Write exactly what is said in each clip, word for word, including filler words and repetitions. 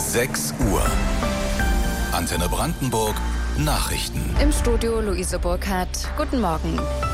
sechs Uhr. Antenne Brandenburg Nachrichten. Im Studio Luise Burkhardt. Guten Morgen.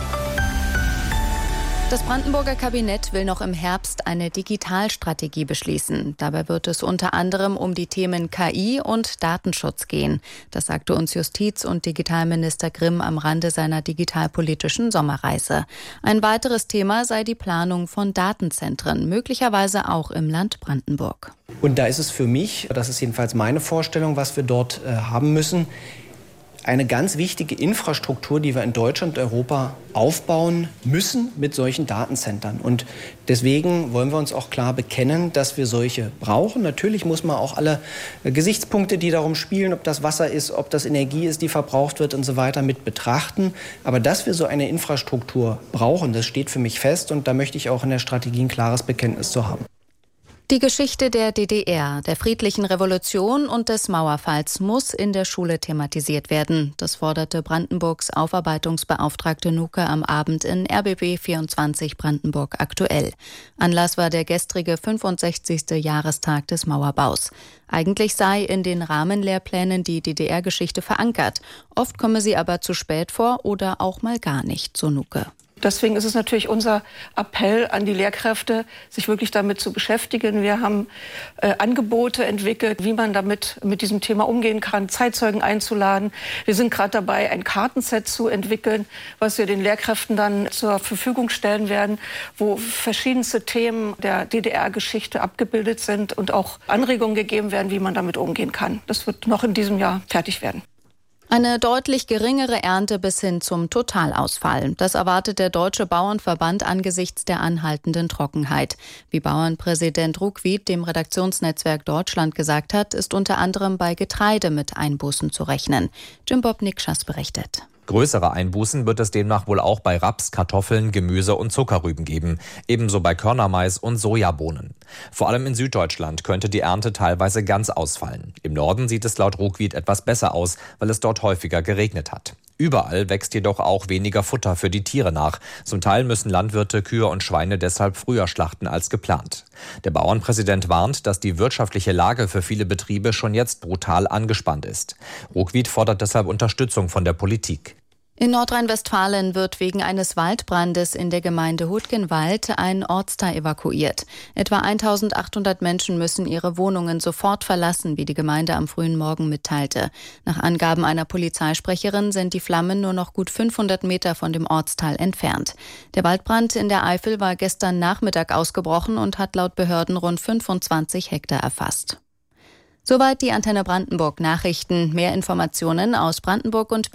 Das Brandenburger Kabinett will noch im Herbst eine Digitalstrategie beschließen. Dabei wird es unter anderem um die Themen K I und Datenschutz gehen. Das sagte uns Justiz- und Digitalminister Grimm am Rande seiner digitalpolitischen Sommerreise. Ein weiteres Thema sei die Planung von Datenzentren, möglicherweise auch im Land Brandenburg. Und da ist es für mich, das ist jedenfalls meine Vorstellung, was wir dort äh, haben müssen, eine ganz wichtige Infrastruktur, die wir in Deutschland und Europa aufbauen müssen mit solchen Datenzentren. Und deswegen wollen wir uns auch klar bekennen, dass wir solche brauchen. Natürlich muss man auch alle Gesichtspunkte, die darum spielen, ob das Wasser ist, ob das Energie ist, die verbraucht wird und so weiter, mit betrachten. Aber dass wir so eine Infrastruktur brauchen, das steht für mich fest. Und da möchte ich auch in der Strategie ein klares Bekenntnis zu haben. Die Geschichte der D D R, der friedlichen Revolution und des Mauerfalls muss in der Schule thematisiert werden. Das forderte Brandenburgs Aufarbeitungsbeauftragte Nuke am Abend in R B B vierundzwanzig Brandenburg aktuell. Anlass war der gestrige fünfundsechzigste Jahrestag des Mauerbaus. Eigentlich sei in den Rahmenlehrplänen die D D R-Geschichte verankert. Oft komme sie aber zu spät vor oder auch mal gar nicht, so Nuke. Deswegen ist es natürlich unser Appell an die Lehrkräfte, sich wirklich damit zu beschäftigen. Wir haben äh, Angebote entwickelt, wie man damit mit diesem Thema umgehen kann, Zeitzeugen einzuladen. Wir sind gerade dabei, ein Kartenset zu entwickeln, was wir den Lehrkräften dann zur Verfügung stellen werden, wo verschiedenste Themen der D D R-Geschichte abgebildet sind und auch Anregungen gegeben werden, wie man damit umgehen kann. Das wird noch in diesem Jahr fertig werden. Eine deutlich geringere Ernte bis hin zum Totalausfall. Das erwartet der Deutsche Bauernverband angesichts der anhaltenden Trockenheit. Wie Bauernpräsident Ruckwied dem Redaktionsnetzwerk Deutschland gesagt hat, ist unter anderem bei Getreide mit Einbußen zu rechnen. Jim Bob Nikschas berichtet. Größere Einbußen wird es demnach wohl auch bei Raps, Kartoffeln, Gemüse und Zuckerrüben geben, ebenso bei Körnermais und Sojabohnen. Vor allem in Süddeutschland könnte die Ernte teilweise ganz ausfallen. Im Norden sieht es laut Ruckwied etwas besser aus, weil es dort häufiger geregnet hat. Überall wächst jedoch auch weniger Futter für die Tiere nach. Zum Teil müssen Landwirte Kühe und Schweine deshalb früher schlachten als geplant. Der Bauernpräsident warnt, dass die wirtschaftliche Lage für viele Betriebe schon jetzt brutal angespannt ist. Ruckwied fordert deshalb Unterstützung von der Politik. In Nordrhein-Westfalen wird wegen eines Waldbrandes in der Gemeinde Hutgenwald ein Ortsteil evakuiert. Etwa eintausendachthundert Menschen müssen ihre Wohnungen sofort verlassen, wie die Gemeinde am frühen Morgen mitteilte. Nach Angaben einer Polizeisprecherin sind die Flammen nur noch gut fünfhundert Meter von dem Ortsteil entfernt. Der Waldbrand in der Eifel war gestern Nachmittag ausgebrochen und hat laut Behörden rund fünfundzwanzig Hektar erfasst. Soweit die Antenne Brandenburg Nachrichten. Mehr Informationen aus Brandenburg und